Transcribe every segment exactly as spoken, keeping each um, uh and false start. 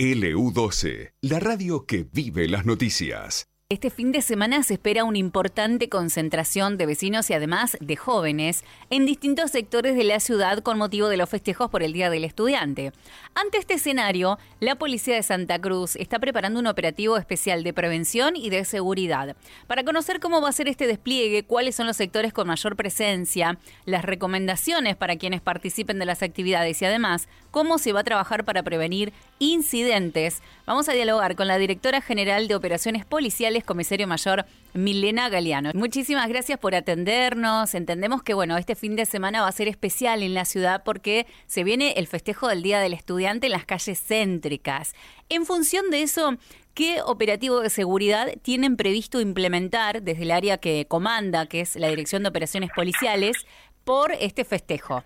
L U doce, la radio que vive las noticias. Este fin de semana se espera una importante concentración de vecinos y además de jóvenes en distintos sectores de la ciudad con motivo de los festejos por el Día del Estudiante. Ante este escenario, la Policía de Santa Cruz está preparando un operativo especial de prevención y de seguridad. Para conocer cómo va a ser este despliegue, cuáles son los sectores con mayor presencia, las recomendaciones para quienes participen de las actividades y además cómo se va a trabajar para prevenir incidentes, vamos a dialogar con la Directora General de Operaciones Policiales, Comisario Mayor Milena Galeano. Muchísimas gracias por atendernos. Entendemos que bueno, este fin de semana va a ser especial en la ciudad porque se viene el festejo del Día del Estudiante en las calles céntricas. En función de eso, ¿qué operativo de seguridad tienen previsto implementar desde el área que comanda, que es la Dirección de Operaciones Policiales, por este festejo?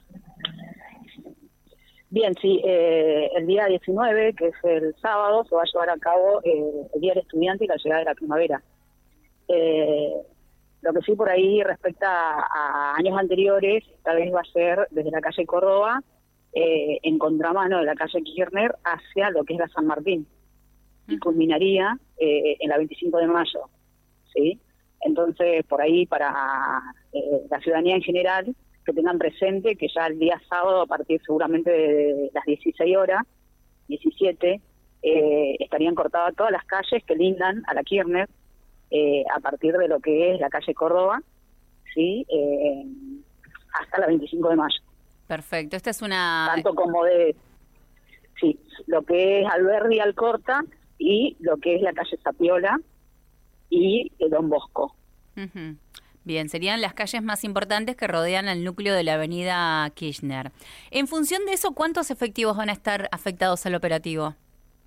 Bien, sí, eh, el día diecinueve, que es el sábado, se va a llevar a cabo eh, el Día del Estudiante y la llegada de la primavera. Eh, lo que sí por ahí respecta a, a años anteriores, esta vez va a ser desde la calle Córdoba, eh, en contramano de la calle Kirchner, hacia lo que es la San Martín, y culminaría eh, en la veinticinco de mayo, ¿sí? Entonces, por ahí para eh, la ciudadanía en general, que tengan presente que ya el día sábado, a partir seguramente de las dieciséis horas, diecisiete, eh, estarían cortadas todas las calles que lindan a la Kirchner, eh, a partir de lo que es la calle Córdoba, ¿sí? Eh, hasta la veinticinco de mayo. Perfecto, esta es una... Tanto como de, sí, lo que es Alberdi, Alcorta, y lo que es la calle Zapiola y Don Bosco. Uh-huh. Bien, serían las calles más importantes que rodean al núcleo de la avenida Kirchner. En función de eso, ¿cuántos efectivos van a estar afectados al operativo?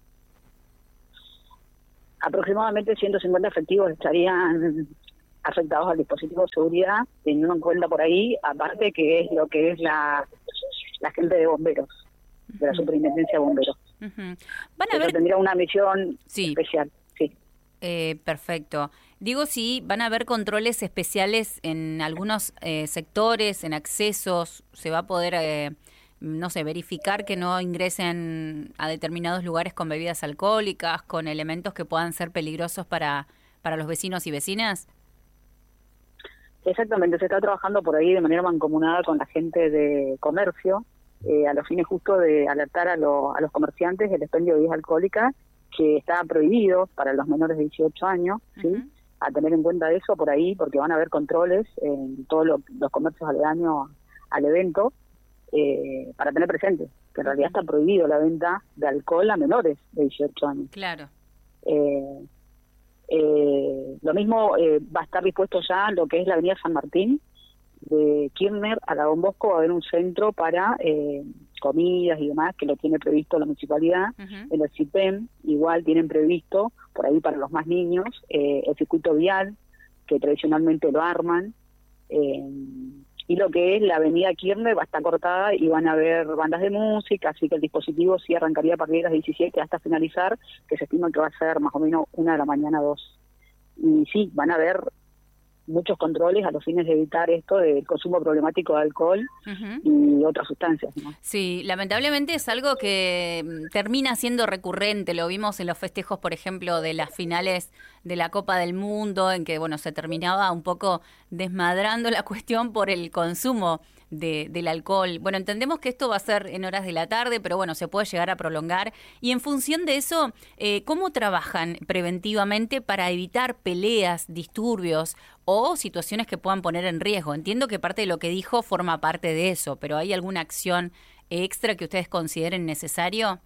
Aproximadamente ciento cincuenta efectivos estarían afectados al dispositivo de seguridad, teniendo en cuenta por ahí, aparte que es lo que es la, la gente de bomberos, de la Superintendencia de Bomberos. Uh-huh. Van a ver... tendría una misión sí. especial, sí. Eh, perfecto. Digo, si van a haber controles especiales en algunos eh, sectores, en accesos, se va a poder, eh, no sé, verificar que no ingresen a determinados lugares con bebidas alcohólicas, con elementos que puedan ser peligrosos para, para los vecinos y vecinas. Exactamente, se está trabajando por ahí de manera mancomunada con la gente de comercio, eh, a los fines justo de alertar a, lo, a los comerciantes del expendio de bebidas alcohólicas, que está prohibido para los menores de dieciocho años, ¿sí? Uh-huh. A tener en cuenta eso por ahí, porque van a haber controles en todos lo, los comercios aledaños al evento, eh, para tener presente que en realidad está prohibido la venta de alcohol a menores de dieciocho años. Claro. Eh, eh, lo mismo eh, va a estar dispuesto ya lo que es la avenida San Martín, de Kirchner a la Don Bosco va a haber un centro para eh, comidas y demás, que lo tiene previsto la municipalidad. Uh-huh. En el C I P E M igual tienen previsto, por ahí para los más niños, eh, el circuito vial, que tradicionalmente lo arman, eh, y lo que es la avenida Kirchner va a estar cortada y van a haber bandas de música, así que el dispositivo sí arrancaría a partir de las diecisiete hasta finalizar, que se estima que va a ser más o menos una de la mañana, dos. Y sí, van a haber muchos controles a los fines de evitar esto del consumo problemático de alcohol uh-huh. y otras sustancias, ¿no? Sí, lamentablemente es algo que termina siendo recurrente. Lo vimos en los festejos, por ejemplo, de las finales de la Copa del Mundo, en que bueno se terminaba un poco desmadrando la cuestión por el consumo de, del alcohol. Bueno, entendemos que esto va a ser en horas de la tarde, pero bueno, se puede llegar a prolongar. Y en función de eso, eh, ¿cómo trabajan preventivamente para evitar peleas, disturbios o situaciones que puedan poner en riesgo? Entiendo que parte de lo que dijo forma parte de eso, pero ¿hay alguna acción extra que ustedes consideren necesario?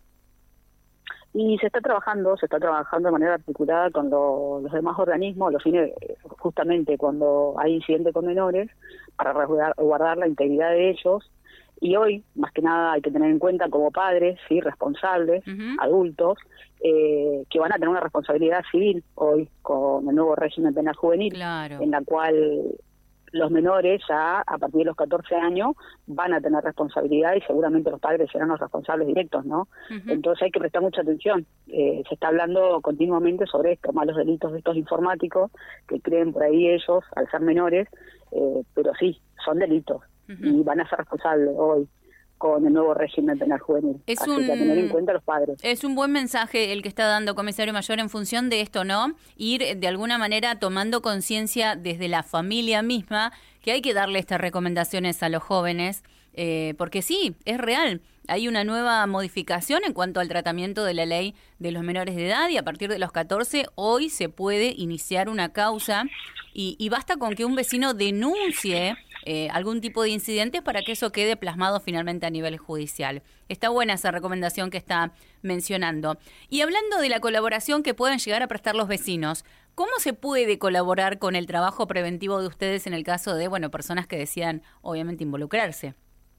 Y se está trabajando, se está trabajando de manera articulada con lo, los demás organismos, los fines, justamente cuando hay incidentes con menores, para resguardar, guardar la integridad de ellos. Y hoy, más que nada, hay que tener en cuenta como padres, sí, responsables, uh-huh. adultos, eh, que van a tener una responsabilidad civil hoy con el nuevo régimen penal juvenil, claro. en la cual los menores ya a partir de los catorce años van a tener responsabilidad y seguramente los padres serán los responsables directos, ¿no? Uh-huh. Entonces hay que prestar mucha atención. Eh, se está hablando continuamente sobre esto, malos delitos de estos informáticos que creen por ahí ellos al ser menores, eh, pero sí, son delitos uh-huh. y van a ser responsables hoy con el nuevo régimen penal juvenil. Es Así un, que a tener en cuenta a los padres. Es un buen mensaje el que está dando Comisario Mayor en función de esto, ¿no? Ir de alguna manera tomando conciencia desde la familia misma que hay que darle estas recomendaciones a los jóvenes, eh, porque sí, es real. Hay una nueva modificación en cuanto al tratamiento de la ley de los menores de edad y a partir de los catorce hoy se puede iniciar una causa y, y basta con que un vecino denuncie eh, algún tipo de incidentes para que eso quede plasmado finalmente a nivel judicial. Está buena esa recomendación que está mencionando. Y hablando de la colaboración que pueden llegar a prestar los vecinos, ¿cómo se puede colaborar con el trabajo preventivo de ustedes en el caso de, bueno, personas que decidan obviamente involucrarse?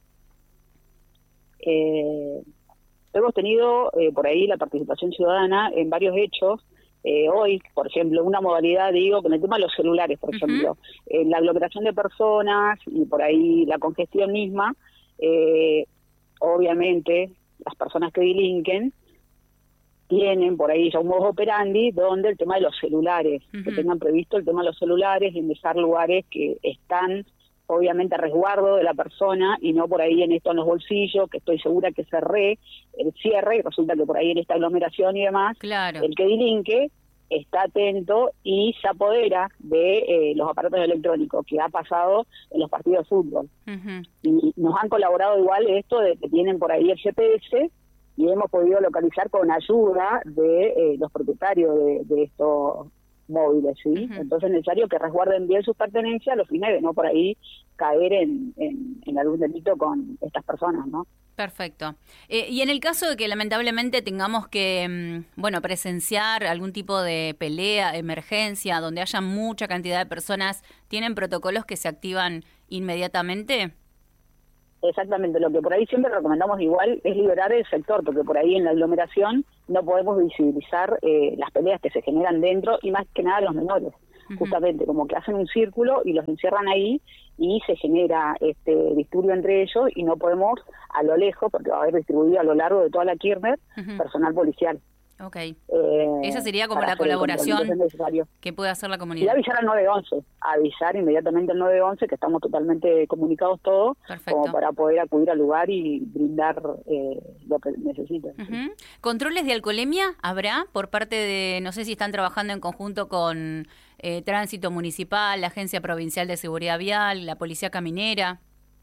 Eh, hemos tenido eh, por ahí la participación ciudadana en varios hechos. Eh, hoy, por ejemplo, una modalidad, digo, con el tema de los celulares, por uh-huh. ejemplo, eh, la aglomeración de personas y por ahí la congestión misma, eh, obviamente las personas que delinquen tienen por ahí ya un modus operandi donde el tema de los celulares, uh-huh. que tengan previsto el tema de los celulares, en dejar lugares que están obviamente a resguardo de la persona y no por ahí en esto en los bolsillos, que estoy segura que cerré el cierre y resulta que por ahí en esta aglomeración y demás, claro. el que delinque está atento y se apodera de eh, los aparatos electrónicos, que ha pasado en los partidos de fútbol. Uh-huh. Y nos han colaborado igual esto de que tienen por ahí el G P S y hemos podido localizar con ayuda de eh, los propietarios de, de estos móviles, ¿sí? Uh-huh. Entonces es necesario que resguarden bien sus pertenencias a los fines de no por ahí caer en, en, en algún delito con estas personas, ¿no? Perfecto. Eh, y en el caso de que lamentablemente tengamos que, bueno, presenciar algún tipo de pelea, emergencia, donde haya mucha cantidad de personas, ¿tienen protocolos que se activan inmediatamente? Exactamente, lo que por ahí siempre recomendamos igual es liberar el sector, porque por ahí en la aglomeración no podemos visibilizar eh, las peleas que se generan dentro y más que nada los menores, uh-huh. justamente como que hacen un círculo y los encierran ahí y se genera este disturbio entre ellos y no podemos a lo lejos, porque va a haber distribuido a lo largo de toda la Kirchner, uh-huh. personal policial. Ok. Eh, Esa sería como la colaboración que puede hacer la comunidad. Y avisar al nueve once, avisar inmediatamente al nueve once, que estamos totalmente comunicados todos, Perfecto. Como para poder acudir al lugar y brindar eh, lo que necesiten. Uh-huh. ¿Controles de alcoholemia habrá por parte de, no sé si están trabajando en conjunto con eh, Tránsito Municipal, la Agencia Provincial de Seguridad Vial, la Policía Caminera?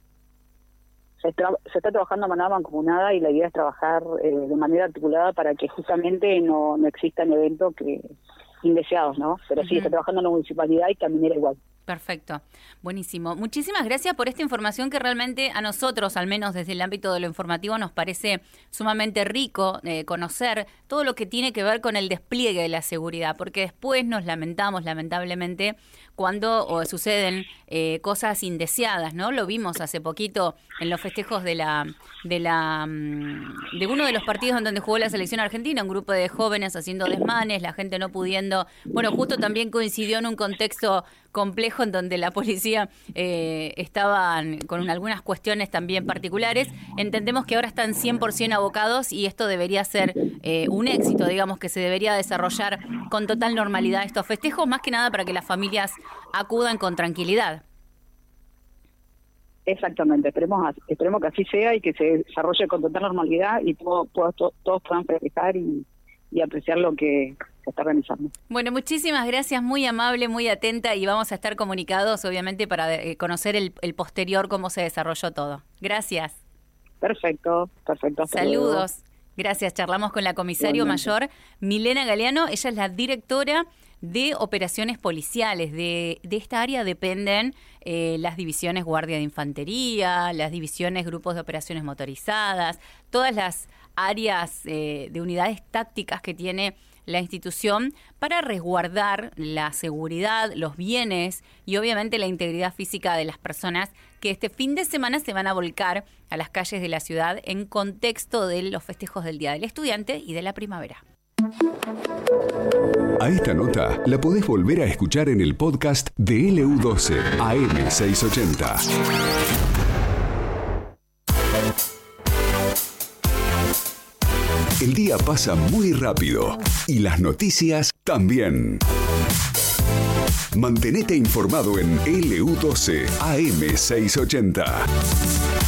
Se está, se está trabajando de manera mancomunada y la idea es trabajar eh, de manera articulada para que justamente no, no existan eventos que indeseados, ¿no? Pero sí, uh-huh. está trabajando en la municipalidad y Caminera igual. Perfecto, buenísimo. Muchísimas gracias por esta información que realmente a nosotros, al menos desde el ámbito de lo informativo, nos parece sumamente rico eh, conocer todo lo que tiene que ver con el despliegue de la seguridad, porque después nos lamentamos, lamentablemente, cuando o suceden eh, cosas indeseadas, ¿no? Lo vimos hace poquito en los festejos de la de la de uno de los partidos en donde jugó la selección argentina, un grupo de jóvenes haciendo desmanes, la gente no pudiendo, bueno, justo también coincidió en un contexto complejo en donde la policía eh, estaban con algunas cuestiones también particulares. Entendemos que ahora están cien por ciento abocados y esto debería ser eh, un éxito, digamos, que se debería desarrollar con total normalidad estos festejos, más que nada para que las familias acudan con tranquilidad. Exactamente, esperemos esperemos que así sea y que se desarrolle con total normalidad y todo, todo, todo, todos puedan festejar y, y apreciar lo que se está organizando. Bueno, muchísimas gracias, muy amable, muy atenta y vamos a estar comunicados obviamente para eh, conocer el, el posterior, cómo se desarrolló todo. Gracias. Perfecto, perfecto. Saludos. Luego. Gracias, charlamos con la comisario mayor Milena Galeano, ella es la directora de operaciones policiales. De, de esta área dependen eh, las divisiones Guardia de Infantería, las divisiones Grupos de Operaciones Motorizadas, todas las áreas eh, de unidades tácticas que tiene la institución para resguardar la seguridad, los bienes y obviamente la integridad física de las personas que este fin de semana se van a volcar a las calles de la ciudad en contexto de los festejos del Día del Estudiante y de la primavera. A esta nota la podés volver a escuchar en el podcast de L U doce A M seiscientos ochenta. El día pasa muy rápido y las noticias también. Mantenete informado en L U doce A M seiscientos ochenta.